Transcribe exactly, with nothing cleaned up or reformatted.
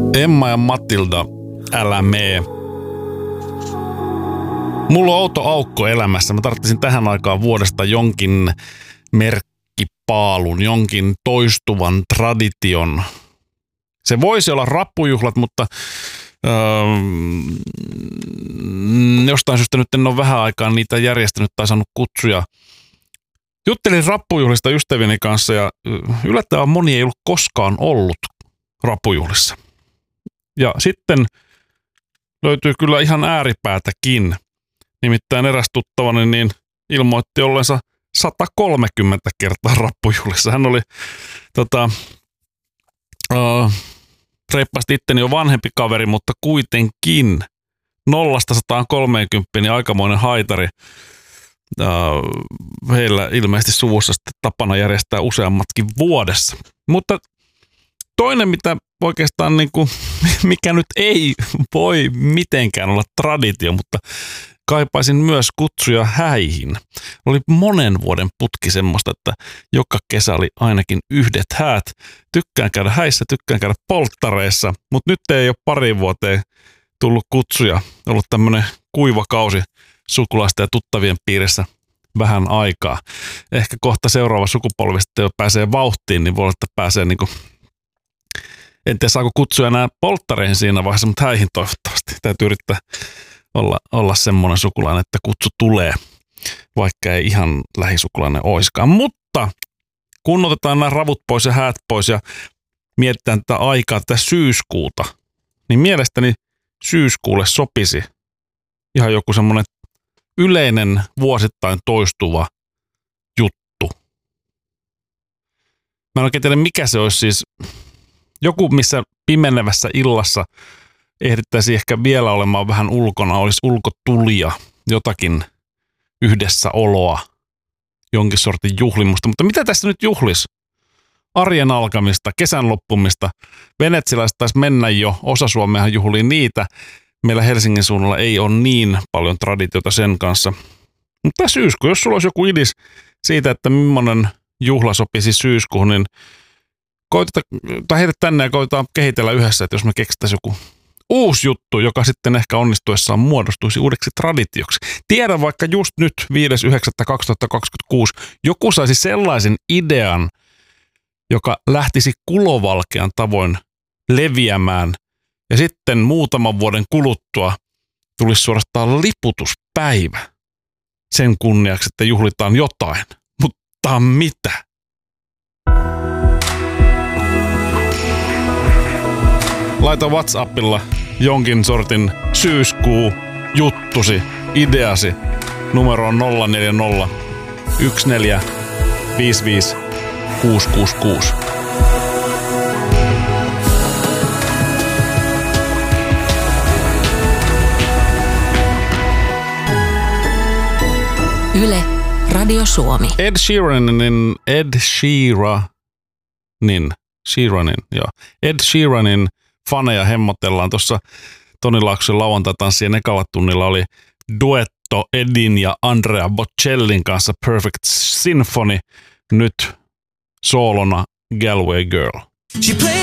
Emma ja Matilda, älä mee. Mulla on outo aukko elämässä. Mä tarvitsin tähän aikaan vuodesta jonkin merkkipaalun, jonkin toistuvan tradition. Se voisi olla rappujuhlat, mutta öö, jostain syystä nyt en ole vähän aikaa niitä järjestänyt tai saanut kutsuja. Juttelin rappujuhlista ystävieni kanssa ja yllättävän moni ei ollut koskaan ollut rappujuhlissa. Ja sitten löytyy kyllä ihan ääripäätäkin. Nimittäin eräs tuttavani niin ilmoitti ollensa sata kolmekymmentä kertaa rappujuhlissa. Hän oli tota, uh, reippaasti itteni jo vanhempi kaveri, mutta kuitenkin nollasta sataan kolmeenkymppiin niin aikamoinen haitari. Uh, heillä ilmeisesti suvussa sitten tapana järjestää useammatkin vuodessa. Mutta toinen, mitä oikeastaan niin kuin, mikä nyt ei voi mitenkään olla traditio, mutta kaipaisin myös kutsuja häihin. Oli monen vuoden putki semmoista, että joka kesä oli ainakin yhdet häät. Tykkään käydä häissä, tykkään käydä polttareissa, mutta nyt ei ole pari vuoteen tullut kutsuja. Ollut tämmöinen kuiva kausi sukulaisten ja tuttavien piirissä vähän aikaa. Ehkä kohta seuraava sukupolvi sitten jo pääsee vauhtiin, niin voi olla, että pääsee niin kuin, en tiedä saako kutsuja enää polttareihin siinä vaiheessa, mutta häihin toivottavasti. Täytyy yrittää olla, olla semmoinen sukulainen, että kutsu tulee, vaikka ei ihan lähisukulainen oiskaan. Mutta kun otetaan nämä ravut pois ja häät pois ja mietitään tätä aikaa, tätä syyskuuta, niin mielestäni syyskuulle sopisi ihan joku semmoinen yleinen vuosittain toistuva juttu. Mä en oikein tiedä, mikä se olisi siis. Joku, missä pimenevässä illassa ehdittäisi ehkä vielä olemaan vähän ulkona, olisi ulkotulia, jotakin yhdessä oloa, jonkin sortin juhlimusta. Mutta mitä tässä nyt juhlisi? Arjen alkamista, kesän loppumista. Venetsiläiset taisi mennä jo, osa Suomeahan juhlii niitä. Meillä Helsingin suunnalla ei ole niin paljon traditiota sen kanssa. Mutta syyskuu, jos sulla olisi joku idis siitä, että millainen juhla sopisi syyskuuhun, niin koiteta, tai heitä tänne ja koitetaan kehitellä yhdessä, että jos me keksittäisiin joku uusi juttu, joka sitten ehkä onnistuessaan muodostuisi uudeksi traditioksi. Tiedän vaikka just nyt viides yhdeksättä kaksituhattakaksikymmentäkuusi joku saisi sellaisen idean, joka lähtisi kulovalkean tavoin leviämään ja sitten muutaman vuoden kuluttua tulisi suorastaan liputuspäivä sen kunniaksi, että juhlitaan jotain. Mutta mitä? Laita WhatsAppilla jonkin sortin syyskuu juttusi, ideasi. Numero on nolla neljä nolla yksi neljä viisi viisi kuusi kuusi kuusi. Yle, Radio Suomi. Ed Sheeranin, Ed Sheeranin, Sheeranin, joo. Ed Sheeranin faneja hemmotellaan. Tuossa Toni Laaksosen lauantai-tanssien ekalla tunnilla oli duetto Edin ja Andrea Bocellin kanssa Perfect Symphony. Nyt soolona Galway Girl.